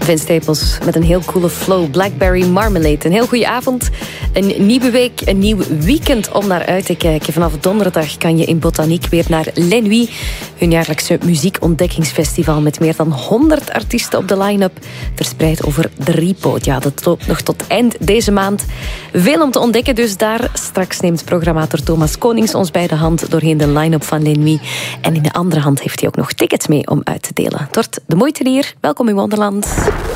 Vince Staples met een heel coole flow. Blackberry Marmalade. Een heel goede avond. Een nieuwe week, een nieuw weekend om naar uit te kijken. Vanaf donderdag kan je in Botaniek weer naar Les Nuits, hun jaarlijkse muziekontdekkingsfestival met meer dan 100 artiesten op de line-up, verspreid over 3 podia. Dat loopt nog tot eind deze maand. Veel om te ontdekken dus daar. Straks neemt programmator Thomas Konings ons bij de hand doorheen de line-up van Les Nuits. En in de andere hand heeft hij ook nog tickets mee om uit te delen. Het wordt de moeite hier. Welkom in Wonderland.